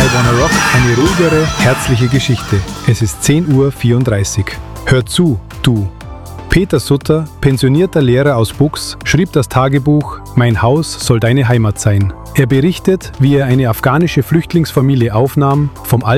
Wanna Rock eine ruhigere, herzliche Geschichte. Es ist 10:34 Uhr. Hör zu, du. Peter Sutter, pensionierter Lehrer aus Buchs, schrieb das Tagebuch »Mein Haus soll deine Heimat sein«. Er berichtet, wie er eine afghanische Flüchtlingsfamilie aufnahm, vom